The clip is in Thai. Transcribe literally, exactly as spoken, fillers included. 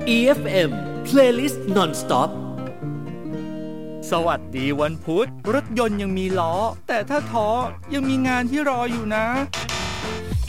อี เอฟ เอ็ม Playlist Non-Stop สวัสดีวันพุธรถยนต์ยังมีล้อแต่ถ้าท้อยังมีงานที่รออยู่นะ